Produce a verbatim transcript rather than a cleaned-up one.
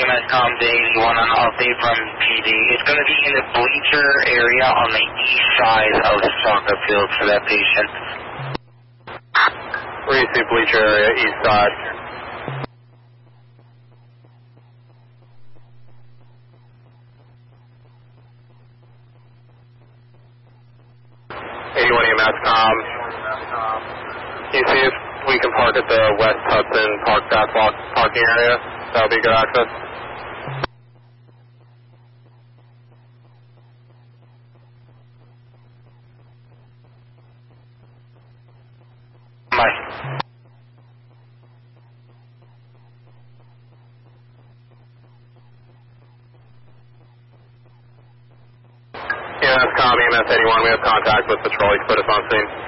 S Com to eighty-one on an update from P D. It's going to be in the bleacher area on the east side of the soccer field for that patient. Where you see bleacher area, east side. eighty-one E M S Com. Can you see if we can park at the West Hudson Park Backblock parking area? That would be good access. Bye. E M S Com, E M S eighty-one, we have contact with patrol. You can put us on scene.